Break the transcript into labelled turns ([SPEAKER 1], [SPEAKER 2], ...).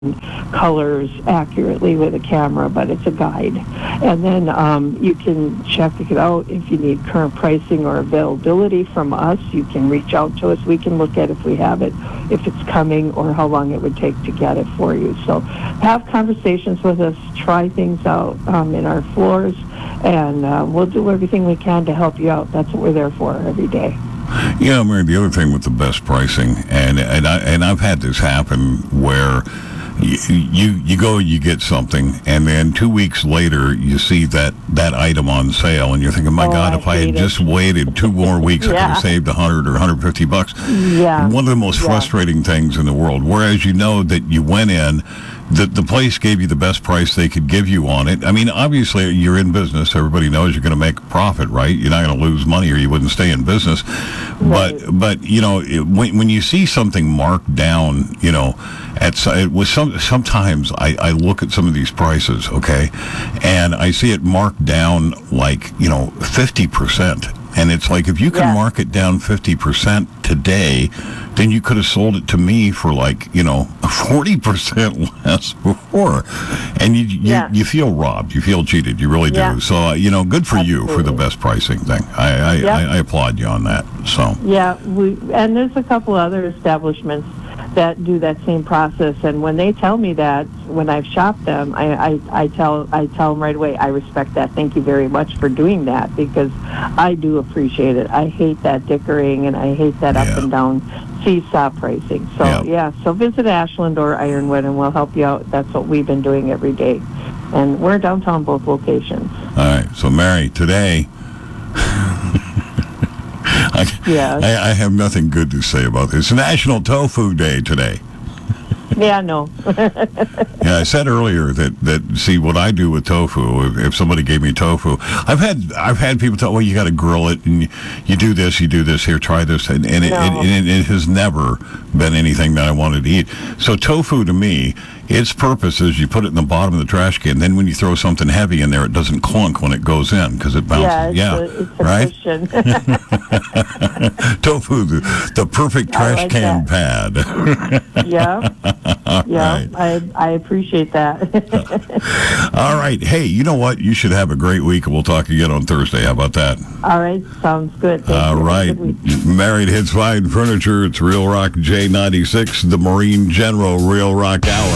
[SPEAKER 1] colors accurately with a camera, but it's a guide. And then you can check it out if you need current pricing or availability from us. You can reach out to us. We can look at if we have it, if it's coming, or how long it would take to get it for you. So have conversations with us, try things out in our floors, and we'll do everything we can to help you out. That's what we're there for every day.
[SPEAKER 2] Yeah, Mary, the other thing with the best pricing, and I've had this happen where you go, you get something, and then 2 weeks later you see that item on sale, and you're thinking, my God, if I had just waited 2 more weeks, I could have saved $100 or $150.
[SPEAKER 1] Yeah.
[SPEAKER 2] One of the most frustrating things in the world. Whereas you know that you went in, the place gave you the best price they could give you on it. I mean, obviously, you're in business. Everybody knows you're going to make a profit, right? You're not going to lose money or you wouldn't stay in business.
[SPEAKER 1] Right.
[SPEAKER 2] But you know, when you see something marked down, you know, sometimes I look at some of these prices, okay, and I see it marked down like, 50%. And it's like, if you can mark it down 50% today, then you could have sold it to me for 40% less before. And you feel robbed. You feel cheated. You really do. So, good for you for the best pricing thing. I applaud you on that. So. Yeah,
[SPEAKER 1] and there's a couple other establishments that do that same process, and when they tell me that, when I've shopped them, I tell them right away, I respect that. Thank you very much for doing that, because I do appreciate it. I hate that dickering, and I hate that up and down seesaw pricing. So so visit Ashland or Ironwood, and we'll help you out. That's what we've been doing every day, and we're downtown both locations.
[SPEAKER 2] All right, so Mary, today. I have nothing good to say about this. It's National Tofu Day today.
[SPEAKER 1] Yeah, I know.
[SPEAKER 2] I said earlier that see what I do with tofu. If somebody gave me tofu, I've had people tell, well, you got to grill it, and you do this. Here, try this, and it has never been anything that I wanted to eat. So tofu to me, its purpose is you put it in the bottom of the trash can. Then when you throw something heavy in there, it doesn't clunk when it goes in because it bounces.
[SPEAKER 1] It's a
[SPEAKER 2] right?
[SPEAKER 1] cushion.
[SPEAKER 2] Tofu, the perfect trash can pad.
[SPEAKER 1] Right. I appreciate that.
[SPEAKER 2] All right. Hey, you know what? You should have a great week, and we'll talk again on Thursday. How about that?
[SPEAKER 1] All right. Sounds good.
[SPEAKER 2] All right. Married Hits Fine Furniture. It's Real Rock J96, the Marine General Real Rock Hour.